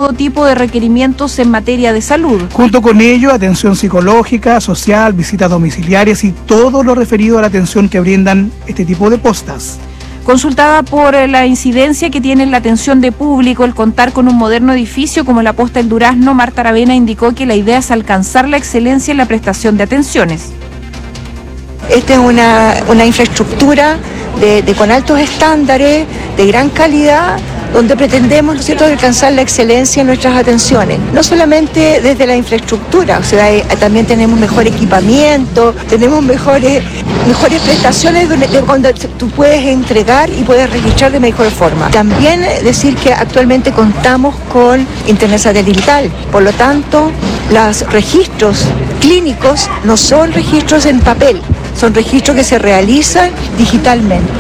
todo tipo de requerimientos en materia de salud. Junto con ello, atención psicológica, social, visitas domiciliarias y todo lo referido a la atención que brindan este tipo de postas. Consultada por la incidencia que tiene en la atención de público el contar con un moderno edificio como la Posta El Durazno, Marta Aravena indicó que la idea es alcanzar la excelencia en la prestación de atenciones. Esta es una infraestructura con altos estándares, de gran calidad, donde pretendemos, ¿no es cierto?, alcanzar la excelencia en nuestras atenciones. No solamente desde la infraestructura, o sea, también tenemos mejor equipamiento, tenemos mejores prestaciones donde tú puedes entregar y puedes registrar de mejor forma. También decir que actualmente contamos con internet satelital, por lo tanto, los registros clínicos no son registros en papel, son registros que se realizan digitalmente.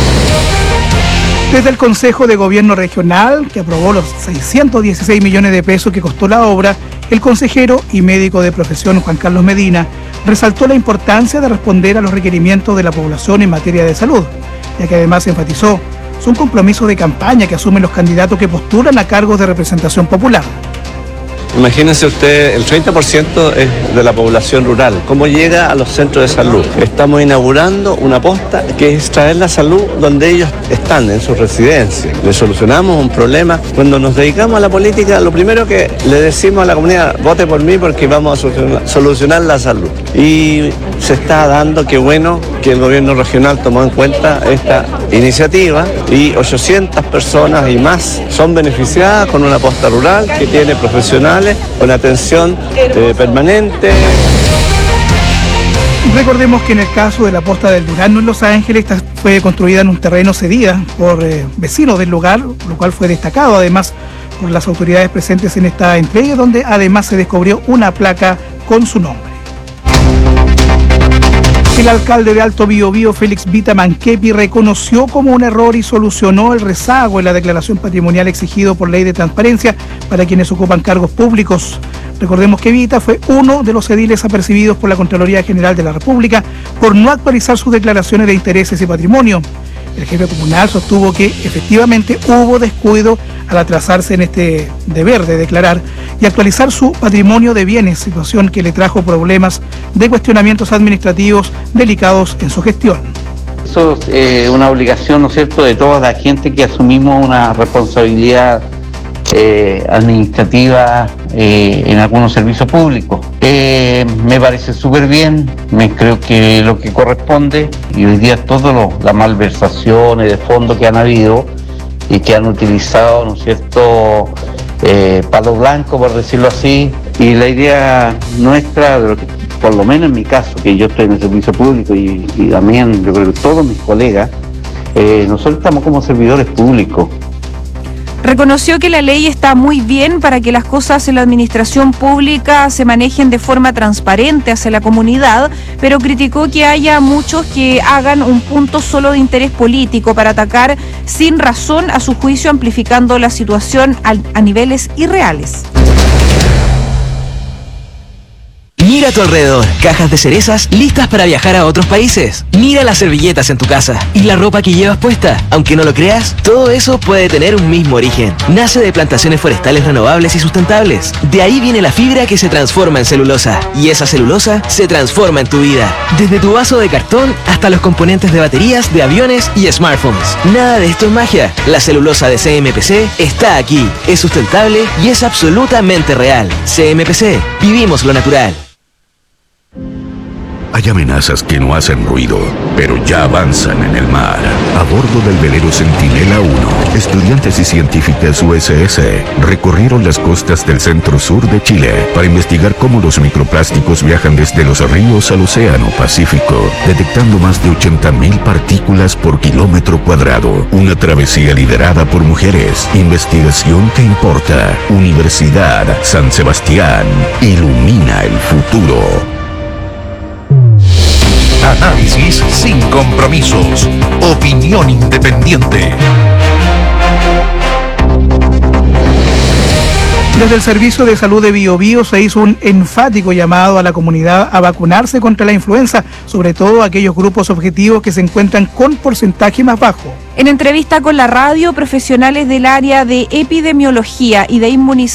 Desde el Consejo de Gobierno Regional, que aprobó los 616 millones de pesos que costó la obra, el consejero y médico de profesión Juan Carlos Medina resaltó la importancia de responder a los requerimientos de la población en materia de salud, ya que además enfatizó, son compromisos de campaña que asumen los candidatos que postulan a cargos de representación popular. Imagínense usted, el 30% es de la población rural. ¿Cómo llega a los centros de salud? Estamos inaugurando una posta que es traer la salud donde ellos están, en sus residencias. Le solucionamos un problema. Cuando nos dedicamos a la política, lo primero que le decimos a la comunidad, vote por mí porque vamos a solucionar la salud. Y se está dando, qué bueno que el gobierno regional tomó en cuenta esta iniciativa y 800 personas y más son beneficiadas con una posta rural que tiene profesionales con atención permanente. Recordemos que en el caso de la Posta del Durazno en Los Ángeles, esta fue construida en un terreno cedida por vecinos del lugar, lo cual fue destacado además por las autoridades presentes en esta entrega, donde además se descubrió una placa con su nombre. El alcalde de Alto Biobío, Félix Vita Manquepi, reconoció como un error y solucionó el rezago en la declaración patrimonial exigido por ley de transparencia para quienes ocupan cargos públicos. Recordemos que Vita fue uno de los ediles apercibidos por la Contraloría General de la República por no actualizar sus declaraciones de intereses y patrimonio. El jefe comunal sostuvo que efectivamente hubo descuido al atrasarse en este deber de declarar y actualizar su patrimonio de bienes, situación que le trajo problemas de cuestionamientos administrativos delicados en su gestión. Eso es una obligación, ¿no es cierto?, de toda la gente que asumimos una responsabilidad administrativa en algunos servicios públicos. Me parece súper bien, creo que lo que corresponde, y hoy día todas las malversaciones de fondo que han habido y que han utilizado, ¿no es cierto?, palo blanco, por decirlo así, y la idea nuestra, por lo menos en mi caso, que yo estoy en el servicio público y también yo creo que todos mis colegas, nosotros estamos como servidores públicos. Reconoció que la ley está muy bien para que las cosas en la administración pública se manejen de forma transparente hacia la comunidad, pero criticó que haya muchos que hagan un punto solo de interés político para atacar sin razón, a su juicio, amplificando la situación a niveles irreales. Mira a tu alrededor, cajas de cerezas listas para viajar a otros países. Mira las servilletas en tu casa y la ropa que llevas puesta. Aunque no lo creas, todo eso puede tener un mismo origen. Nace de plantaciones forestales renovables y sustentables. De ahí viene la fibra que se transforma en celulosa. Y esa celulosa se transforma en tu vida. Desde tu vaso de cartón hasta los componentes de baterías, de aviones y smartphones. Nada de esto es magia. La celulosa de CMPC está aquí. Es sustentable y es absolutamente real. CMPC, vivimos lo natural. Hay amenazas que no hacen ruido, pero ya avanzan en el mar. A bordo del velero Centinela 1, estudiantes y científicas USS recorrieron las costas del centro-sur de Chile para investigar cómo los microplásticos viajan desde los ríos al océano Pacífico, detectando más de 80.000 partículas por kilómetro cuadrado. Una travesía liderada por mujeres. Investigación que importa. Universidad San Sebastián. Ilumina el futuro. Análisis sin compromisos. Opinión independiente. Desde el Servicio de Salud de Biobío se hizo un enfático llamado a la comunidad a vacunarse contra la influenza, sobre todo aquellos grupos objetivos que se encuentran con porcentaje más bajo. En entrevista con la radio, profesionales del área de epidemiología y de inmunización